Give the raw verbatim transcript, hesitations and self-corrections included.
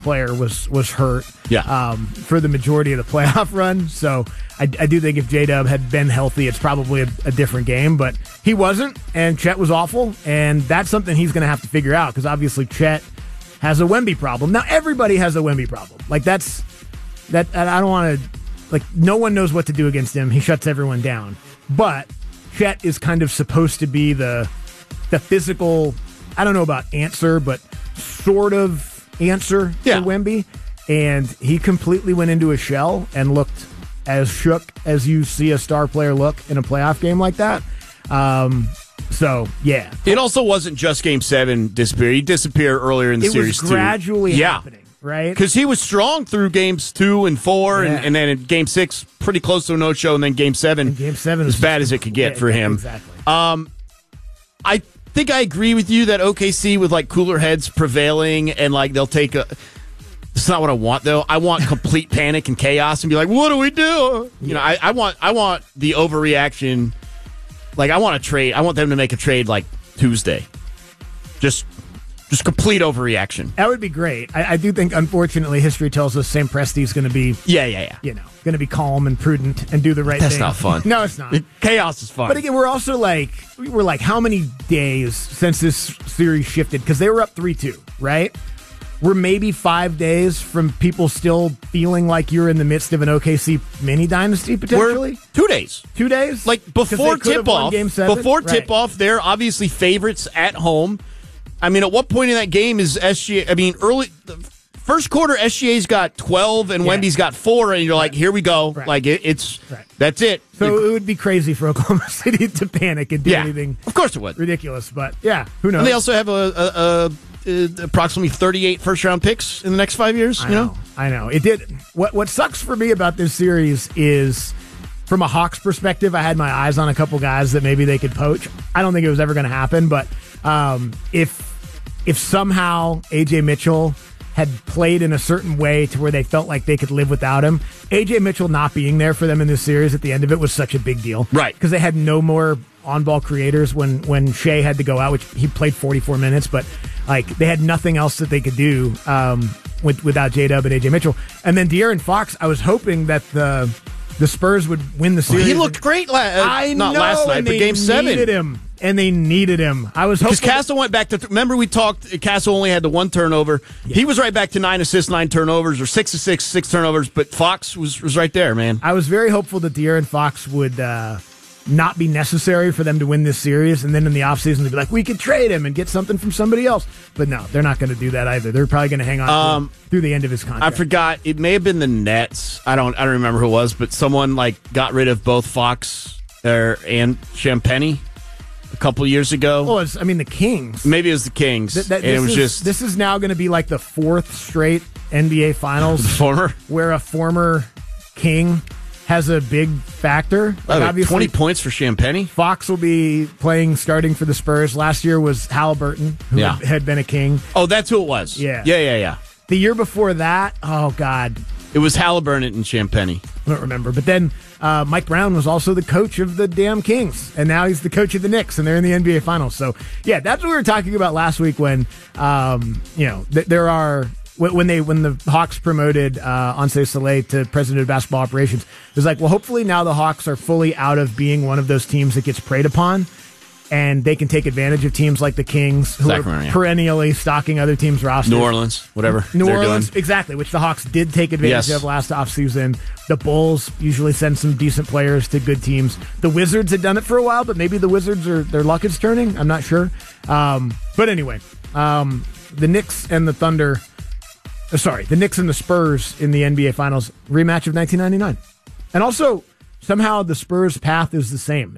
player was was hurt yeah. um, for the majority of the playoff run. So I, I do think if J-Dub had been healthy, it's probably a, a different game. But he wasn't, and Chet was awful, and that's something he's going to have to figure out because obviously Chet has a Wemby problem. Now, everybody has a Wemby problem. Like, that's... that. I don't want to... Like, no one knows what to do against him. He shuts everyone down. But Chet is kind of supposed to be the the physical... I don't know about answer, but sort of answer yeah. to Wemby. And he completely went into a shell and looked as shook as you see a star player look in a playoff game like that. Um... So, yeah. It also wasn't just Game seven disappear. He disappeared earlier in the it series, too. It was gradually too. happening, yeah. right? Because he was strong through Games two and four, yeah. and, and then in Game six, pretty close to a no-show, and then Game seven, and Game seven as bad as it could get yeah, for him. Exactly. Um, I think I agree with you that O K C, with, like, cooler heads prevailing, and, like, they'll take a... That's not what I want, though. I want complete panic and chaos and be like, what do we do? You yeah. know, I, I want I want the overreaction... Like, I want to trade. I want them to make a trade, like, Tuesday. Just just complete overreaction. That would be great. I, I do think, unfortunately, history tells us Sam Presti's going to be... Yeah, yeah, yeah. You know, going to be calm and prudent and do the right That's thing. That's not fun. No, it's not. Chaos is fun. But again, we're also like... We were like, how many days since this series shifted? Because they were up three two, right? We're maybe five days from people still feeling like you're in the midst of an O K C mini dynasty, potentially? We're two days. Two days? Like, before tip-off, before right. tip-off, they're obviously favorites at home. I mean, at what point in that game is S G A... I mean, early... First quarter, S G A's got twelve, and yeah. Wemby's got four, and you're like, here we go. Right. Like, it, it's... Right. That's it. So it would be crazy for Oklahoma City to panic and do yeah, anything... Of course it would. Ridiculous, but yeah, who knows? And they also have a... a, a Uh, approximately thirty-eight first-round picks in the next five years. I you know, know, I know. It did. What What sucks for me about this series is, from a Hawks perspective, I had my eyes on a couple guys that maybe they could poach. I don't think it was ever going to happen, but um, if if somehow A J Mitchell had played in a certain way to where they felt like they could live without him, A J Mitchell not being there for them in this series at the end of it was such a big deal, right? Because they had no more on-ball creators when when Shea had to go out, which he played forty-four minutes, but like they had nothing else that they could do um, with, without J-Dub and A J Mitchell. And then De'Aaron Fox, I was hoping that the the Spurs would win the series. Well, he looked great. La- uh, I not know, last night, and but they Game Seven. Needed him, and they needed him. I was hoping because Castle went back to. Th- remember, we talked. Castle only had the one turnover. Yeah. He was right back to nine assists, nine turnovers, or six to six, six turnovers. But Fox was was right there, man. I was very hopeful that De'Aaron Fox would. Uh, not be necessary for them to win this series, and then in the offseason they'd be like, we could trade him and get something from somebody else. But no, they're not going to do that either. They're probably going to hang on um, through, through the end of his contract. I forgot. It may have been the Nets. I don't I don't remember who it was, but someone like got rid of both Fox er, and Champagny a couple years ago. Well, it's, I mean, the Kings. Maybe it was the Kings. Th- that, and it was is, just This is now going to be like the fourth straight N B A Finals. former? Where a former King has a big factor. Like oh, obviously, twenty points for Champagny. Fox will be playing starting for the Spurs. Last year was Halliburton, who yeah. had, had been a King. Oh, that's who it was. Yeah. Yeah, yeah, yeah. The year before that, oh, God. It was Halliburton and Champagny. I don't remember. But then uh, Mike Brown was also the coach of the damn Kings, and now he's the coach of the Knicks, and they're in the N B A Finals. So, yeah, that's what we were talking about last week when, um, you know, th- there are... When they when the Hawks promoted uh, Ansel Saleh to president of basketball operations, it was like, well, hopefully now the Hawks are fully out of being one of those teams that gets preyed upon, and they can take advantage of teams like the Kings, who Sacramento, are yeah. perennially stocking other teams' rosters. New Orleans, whatever. New they're Orleans, doing. exactly, which the Hawks did take advantage yes. of last offseason. The Bulls usually send some decent players to good teams. The Wizards had done it for a while, but maybe the Wizards, are their luck is turning. I'm not sure. Um, but anyway, um, the Knicks and the Thunder... Sorry, the Knicks and the Spurs in the N B A Finals rematch of nineteen ninety-nine. And also, somehow the Spurs' path is the same.